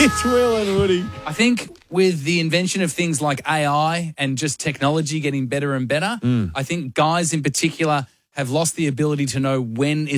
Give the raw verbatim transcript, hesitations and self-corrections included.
It's Will and Woody. I think with the invention of things like A I and just technology getting better and better, Mm. I think guys in particular have lost the ability to know when is